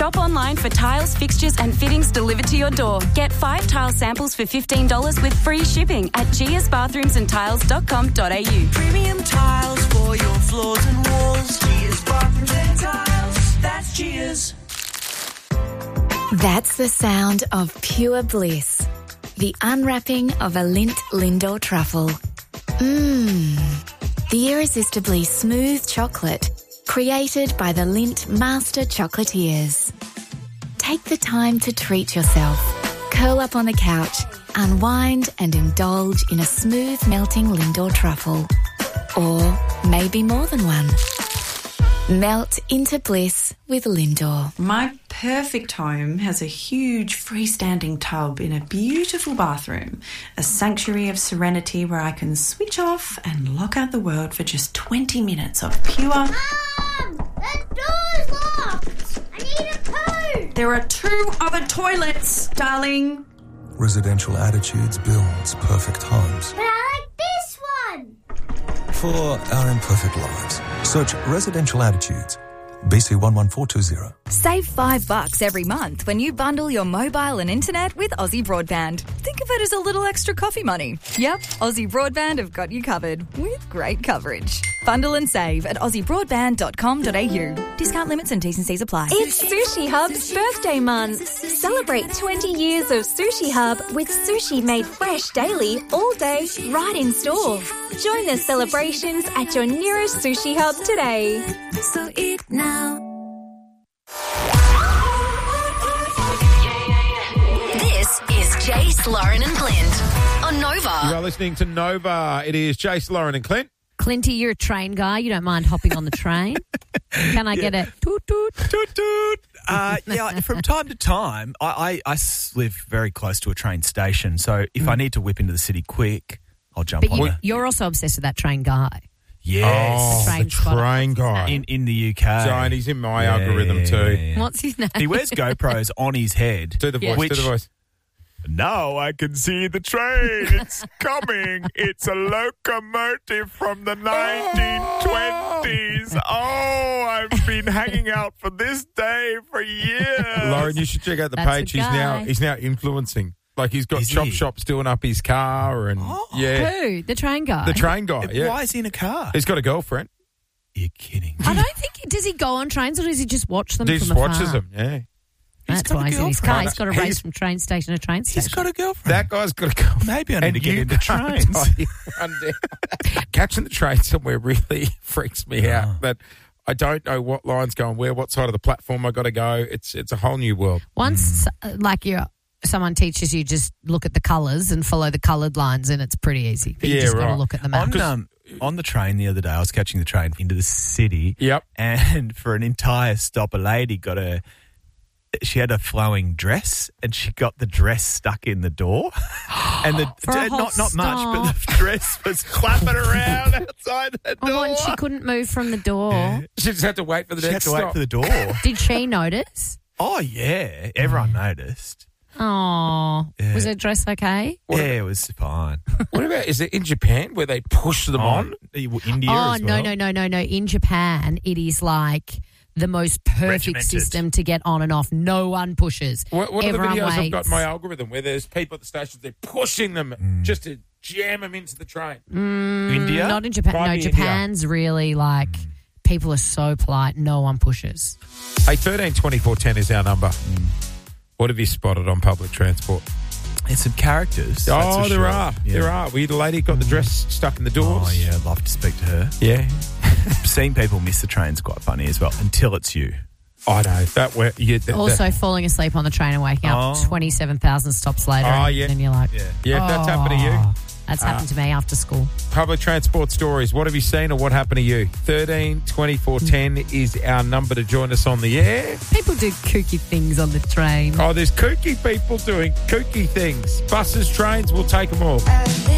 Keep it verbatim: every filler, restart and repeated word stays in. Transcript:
Shop online for tiles, fixtures and fittings delivered to your door. Get five tile samples for fifteen dollars with free shipping at gias bathrooms and tiles dot com dot a u. Premium tiles for your floors and walls. Gias Bathrooms and Tiles. That's Gias. That's the sound of pure bliss. The unwrapping of a Lindt Lindor truffle. Mmm. The irresistibly smooth chocolate created by the Lindt Master Chocolatiers. Take the time to treat yourself. Curl up on the couch, unwind and indulge in a smooth melting Lindor truffle. Or maybe more than one. Melt into bliss with Lindor. My perfect home has a huge freestanding tub in a beautiful bathroom, a sanctuary of serenity where I can switch off and lock out the world for just twenty minutes of pure... Mum! The door's locked! I need a poo! There are two other toilets, darling. Residential Attitudes builds perfect homes. But I like this one! For our imperfect lives. Search Residential Attitudes. B C one one four two zero. Save five bucks every month when you bundle your mobile and internet with Aussie Broadband. Think of it as a little extra coffee money. Yep, Aussie Broadband have got you covered with great coverage. Bundle and save at aussie broadband dot com dot a u. Discount limits and T's and C's apply. It's Sushi Hub's birthday month. Celebrate twenty years of Sushi Hub with sushi made fresh daily, all day, right in store. Join the celebrations at your nearest Sushi Hub today. So eat now. This is Jace, Lauren and Clint on Nova. You are listening to Nova. It is Jace, Lauren and Clint. Clinty, you're a train guy. You don't mind hopping on the train. Can I Yeah. get a toot toot? Toot toot. Uh, yeah, from time to time, I, I, I s- live very close to a train station, so if I need to whip into the city quick, I'll jump But on you, it. you're also obsessed with that train guy. Yes. Oh, train the spotter. train guy. In in the U K. John, he's in my Yeah, algorithm yeah, too. yeah, yeah. What's his name? He wears GoPros on his head. Do the voice, which, do the voice. Now I can see the train. It's coming. It's a locomotive from the nineteen twenties. Oh, I've been hanging out for this day for years. Lauren, you should check out the That's page. the He's now guy. he's now influencing. Like he's got Is chop he? shops doing up his car and yeah, Who? The train guy? the train guy. Yeah, Why is he in a car? he's got a girlfriend. You're kidding. I don't think, he, does he go on trains or does he just watch them He from just afar? watches them. Yeah, That's got a why he's in his car. girlfriend. He's got to He's- race from train station to train station. He's got a girlfriend. that guy's got a girlfriend. Maybe I need And to get you into can't trains. tell you run down. Catching the train somewhere really freaks me out. Oh. That I don't know what line's going where, what side of the platform I got to go. It's it's a whole new world. Once, uh, like you're, someone teaches you, just look at the colours and follow the coloured lines, and it's pretty easy. But you Yeah, just got to right. look at the map. On, um, on the train the other day, I was catching the train into the city. Yep. And for an entire stop, a lady got a, she had a flowing dress and she got the dress stuck in the door. And the, For a whole not, not much, stop. but the dress was clapping around outside the Oh, door. and she couldn't move from the door. Yeah. She just had to wait for the She had next to wait stop. for the door. Did she notice? Oh, yeah. Everyone noticed. Oh, Yeah. was her dress okay? Yeah, it was fine. What about, is it in Japan where they push them on? India Oh, as no, well. no, no, no, no. In Japan, it is like the most perfect Regimented. system to get on and off. No one pushes. What, what are the Everyone videos I've waits. got in my algorithm where there's people at the stations, they're pushing them Mm. just to jam them into the train? Mm, India? Not in Japan. Might No, be India. Japan's really like, people are so polite. No one pushes. Hey, thirteen twenty-four ten is our number. What have you spotted on public transport? There's some characters. that's oh, for there sure. are. Yeah. There are. We the lady got the dress stuck in the doors. Oh, yeah, I'd love to speak to her. Yeah. Seeing people miss the train's quite funny as well, until it's you. I know. That where you that, Also, that, falling asleep on the train and waking up Oh. twenty-seven thousand stops later. Oh, and yeah. then you're like, Yeah. yeah, if that's happened to you. "Oh." That's happened to me after school. Public transport stories. What have you seen or what happened to you? thirteen twenty-four ten is our number to join us on the air. People do kooky things on the train. Oh, there's kooky people doing kooky things. Buses, trains, we'll take them all.